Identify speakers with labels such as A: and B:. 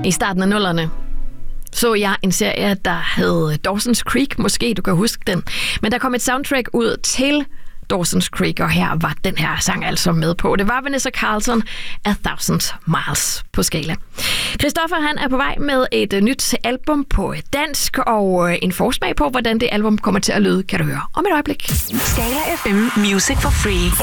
A: I starten af 00'erne så jeg en serie, der hed Dawson's Creek. Måske du kan huske den. Men der kom et soundtrack ud til Dawson's Creek, og her var den her sang altså med på. Det var Vanessa Carlton af 1000 Miles på Skala. Christoffer, han er på vej med et nyt album på dansk, og en forsmag på, hvordan det album kommer til at lyde, kan du høre om et øjeblik.
B: Skala FM Music for Free.